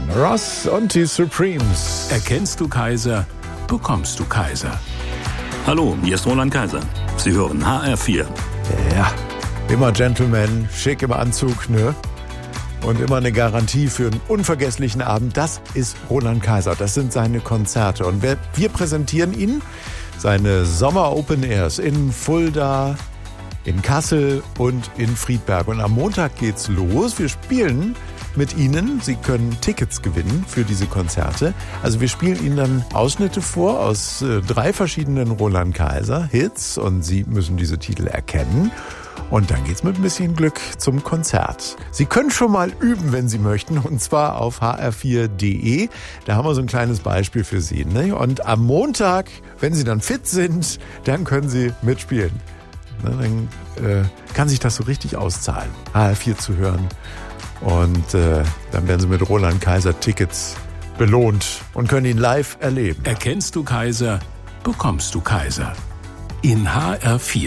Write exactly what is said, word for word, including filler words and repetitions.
Ross und die Supremes. Erkennst du Kaiser, bekommst du Kaiser. Hallo, hier ist Roland Kaiser. Sie hören H R vier. Ja, immer Gentleman, schick im Anzug, ne? Und immer eine Garantie für einen unvergesslichen Abend. Das ist Roland Kaiser, das sind seine Konzerte. Und wir, wir präsentieren Ihnen seine Sommer-Open Airs in Fulda, in Kassel und in Friedberg. Und am Montag geht's los. Wir spielen mit Ihnen. Sie können Tickets gewinnen für diese Konzerte. Also wir spielen Ihnen dann Ausschnitte vor aus äh, drei verschiedenen Roland Kaiser Hits und Sie müssen diese Titel erkennen. Und dann geht's mit ein bisschen Glück zum Konzert. Sie können schon mal üben, wenn Sie möchten, und zwar auf h r vier punkt d e. Da haben wir so ein kleines Beispiel für Sie, ne? Und am Montag, wenn Sie dann fit sind, dann können Sie mitspielen. Ne? Dann äh, kann sich das so richtig auszahlen, H R vier zu hören. Und äh, dann werden Sie mit Roland Kaiser Tickets belohnt und können ihn live erleben. Erkennst du Kaiser, bekommst du Kaiser. In H R vier.